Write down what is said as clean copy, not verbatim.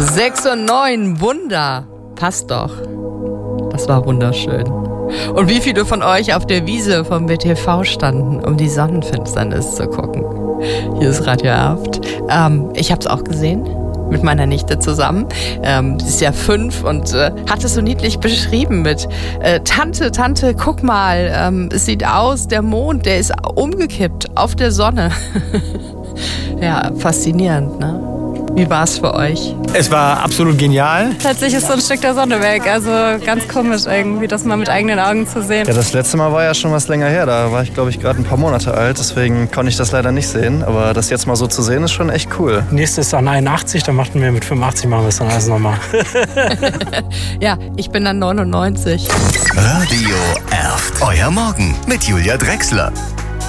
6 und 9, Wunder. Passt doch. Das war wunderschön. Und wie viele von euch auf der Wiese vom WTV standen, um die Sonnenfinsternis zu gucken? Hier ist Radio Erft. Ich habe es auch gesehen, mit meiner Nichte zusammen. Sie ist ja 5 und hat es so niedlich beschrieben mit Tante, guck mal, es sieht aus, der Mond, der ist umgekippt auf der Sonne. Ja, faszinierend, ne? Wie war es für euch? Es war absolut genial. Plötzlich ist so ein Stück der Sonne weg. Also ganz komisch irgendwie, das mal mit eigenen Augen zu sehen. Ja, das letzte Mal war ja schon was länger her. Da war ich, glaube ich, gerade ein paar Monate alt. Deswegen konnte ich das leider nicht sehen. Aber das jetzt mal so zu sehen, ist schon echt cool. Nächstes ist dann 81, dann machen wir mit 85 machen wir es dann alles nochmal. Ja, ich bin dann 99. Radio Erft. Euer Morgen mit Julia Drechsler.